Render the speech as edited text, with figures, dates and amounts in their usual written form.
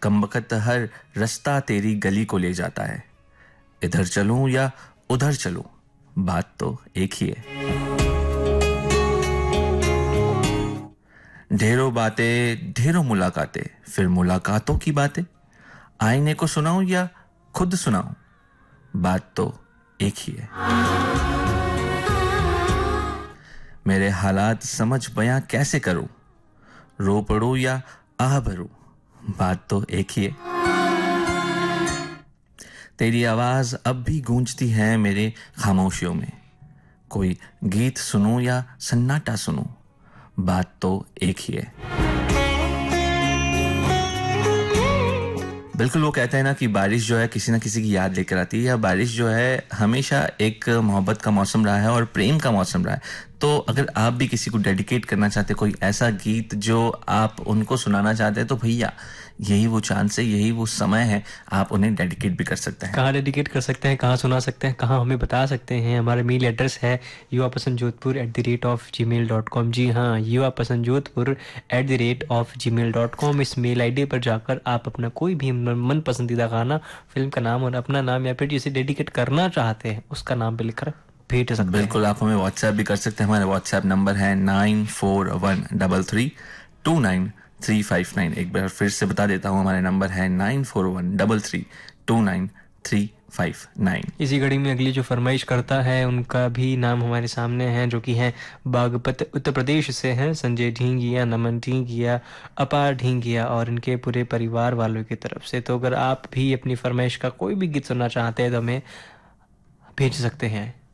कमबख्त हर रास्ता तेरी गली को ले जाता है। इधर चलूं या उधर चलूं, बात तो एक ही है। ढेरों बातें ढेरों मुलाकातें, फिर मुलाकातों की बातें। आईने को सुनाऊं या खुद सुनाऊं, बात तो एक ही है। मेरे हालात समझ बयां कैसे करूं, रो पड़ूं या आह भरूं, बात तो एक ही है। तेरी आवाज अब भी गूंजती है मेरे खामोशियों में। कोई गीत सुनूं या सन्नाटा सुनूं, बात तो एक ही है। बिल्कुल, वो कहते हैं ना कि बारिश जो है किसी ना किसी की याद लेकर आती है, या बारिश जो है हमेशा एक मोहब्बत का मौसम रहा है और प्रेम का मौसम रहा है। तो अगर आप भी किसी को डेडिकेट करना चाहते, कोई ऐसा गीत जो आप उनको सुनाना चाहते हैं, तो भैया यही वो चांस है, यही वो समय है, आप उन्हें डेडिकेट भी कर सकते हैं। कहाँ डेडिकेट कर सकते हैं, कहाँ सुना सकते हैं, कहाँ हमें बता सकते हैं? हमारा मेल एड्रेस है yuvapasanjodhpur@gmail.com। जी हाँ, yuvapasanjodhpur@gmail.com। इस मेल आईडी पर जाकर आप अपना कोई भी मन पसंदीदा गाना, फिल्म का नाम और अपना नाम, या फिर जिसे डेडिकेट करना चाहते हैं उसका नाम भी लिखकर भेज सकते हैं। बिल्कुल, आप हमें व्हाट्सएप भी कर सकते हैं। हमारा व्हाट्सएप नंबर है 9413329359। एक बार फिर से बता देता हूँ, हमारे नंबर है 9413329359। इसी घड़ी में अगली जो फरमाइश करता है उनका भी नाम हमारे सामने है, जो कि हैं बागपत उत्तर प्रदेश से हैं, संजय ढींगिया, नमन ढींगिया, अपार ढींगिया और इनके पूरे परिवार वालों की तरफ से। तो अगर आप भी अपनी फरमाइश का कोई भी गीत सुनना चाहते हैं तो हमें भेज सकते हैं।